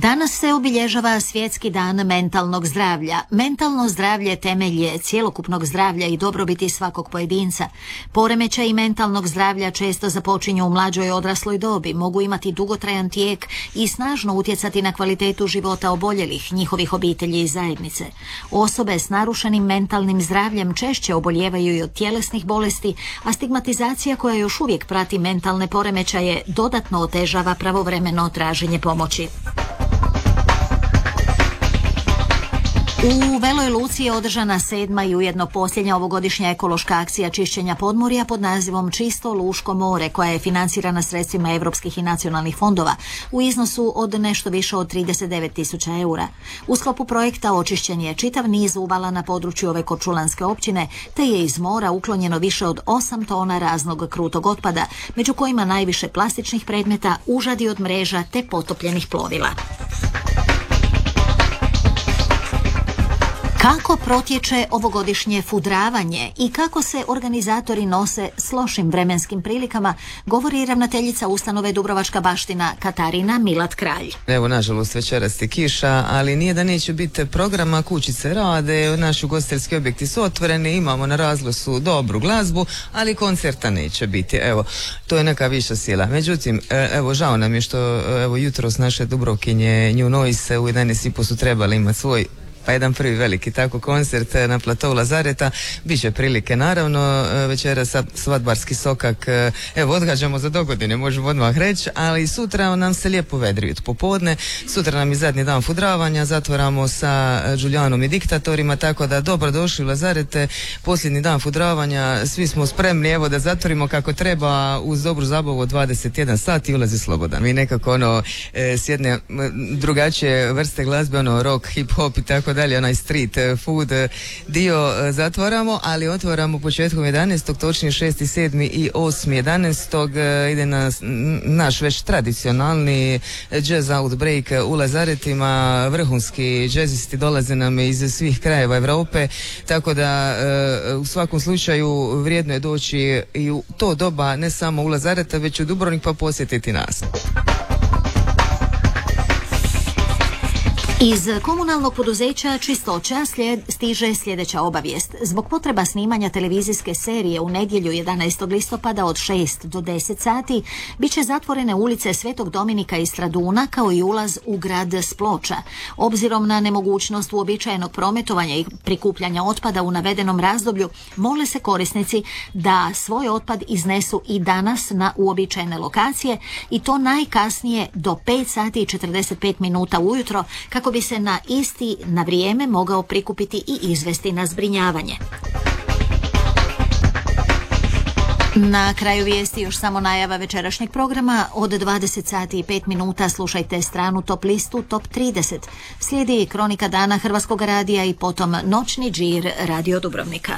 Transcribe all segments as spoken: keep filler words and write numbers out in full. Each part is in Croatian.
Danas se obilježava Svjetski dan mentalnog zdravlja. Mentalno zdravlje temelj je cjelokupnog zdravlja i dobrobiti svakog pojedinca. Poremećaji mentalnog zdravlja često započinju u mlađoj odrasloj dobi, mogu imati dugotrajan tijek i snažno utjecati na kvalitetu života oboljelih, njihovih obitelji i zajednice. Osobe s narušenim mentalnim zdravljem češće oboljevaju i od tjelesnih bolesti, a stigmatizacija koja još uvijek prati mentalne poremećaje dodatno otežava pravovremeno traženje pomoći. U Veloj Luci je održana sedma i ujedno posljednja ovogodišnja ekološka akcija čišćenja podmorja pod nazivom Čisto Luško more, koja je financirana sredstvima europskih i nacionalnih fondova u iznosu od nešto više od trideset devet tisuća eura. U sklopu projekta očišćen je čitav niz uvala na području ove Korčulanske općine, te je iz mora uklonjeno više od osam tona raznog krutog otpada, među kojima najviše plastičnih predmeta, užadi od mreža te potopljenih plovila. Kako protječe ovogodišnje fudravanje i kako se organizatori nose s lošim vremenskim prilikama, govori ravnateljica ustanove Dubrovačka baština Katarina Milat Kralj. Evo, nažalost, večeras je kiša, ali nije da neće biti programa, kućice rade, naši ugostiteljski objekti su otvoreni, imamo na razglasu dobru glazbu, ali koncerta neće biti. Evo, to je neka viša sila. Međutim, evo, žao nam je što evo, jutros naše Dubrovkinje New Noise u jedanaest i po su trebali imati svoj pa jedan prvi veliki tako koncert na platou Lazareta. Biće prilike naravno, večeras svadbarski sokak, evo odgađamo za dogodine, možemo odmah reći, ali sutra nam se lijepo vedri popodne, sutra nam je zadnji dan fudravanja, zatvaramo sa Đuljanom i diktatorima, tako da dobro došli u Lazarete, posljednji dan fudravanja, svi smo spremni evo da zatvorimo kako treba uz dobru zabavu od dvadeset jedan sat i ulazi slobodan. Mi nekako ono s jedne drugačije vrste glazbe, ono rock, hip hop i tako dalje, onaj street food dio zatvaramo, ali otvaramo početkom jedanaestog, točnije šesti, sedmi i osmi jedanaestog ide na naš već tradicionalni jazz outbreak u Lazaretima, vrhunski džezisti dolaze nam iz svih krajeva Europe, tako da u svakom slučaju vrijedno je doći i u to doba ne samo u Lazareta, već u Dubrovnik pa posjetiti nas. Iz komunalnog poduzeća Čistoća slijed, stiže sljedeća obavijest. Zbog potreba snimanja televizijske serije u nedjelju jedanaestog listopada od šest do deset sati bit će zatvorene ulice Svetog Dominika i Straduna kao i ulaz u grad Sploča. Obzirom na nemogućnost uobičajenog prometovanja i prikupljanja otpada u navedenom razdoblju, mole se korisnici da svoj otpad iznesu i danas na uobičajene lokacije i to najkasnije do pet sati i četrdeset pet minuta ujutro, kako bi se na isti na vrijeme mogao prikupiti i izvesti na zbrinjavanje. Na kraju vijesti još samo najava večerašnjeg programa. Od dvadeset sati i pet minuta slušajte stranu Top listu Top trideset. Slijedi kronika dana Hrvatskog radija i potom noćni džir Radio Dubrovnika.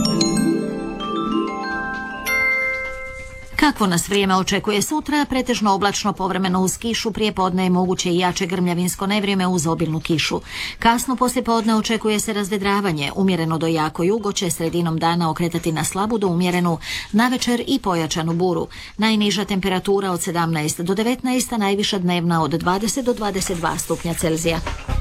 Kakvo nas vrijeme očekuje sutra? Pretežno oblačno, povremeno uz kišu, prije podne je moguće i jače grmljavinsko nevrijeme uz obilnu kišu. Kasno poslije podne očekuje se razvedravanje, umjereno do jako jugo će sredinom dana okretati na slabu do umjerenu, navečer i pojačanu buru. Najniža temperatura od sedamnaest do devetnaest, a najviša dnevna od dvadeset do dvadeset dva stupnja Celzija.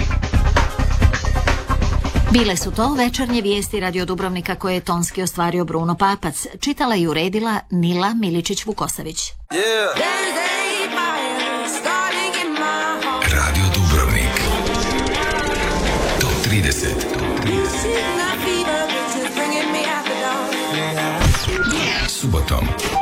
Bile su to večernje vijesti Radio Dubrovnika koje je tonski ostvario Bruno Papac. Čitala i uredila Nila Miličić-Vukosavić. Yeah. Radio Dubrovnik. Top trideset. Subotom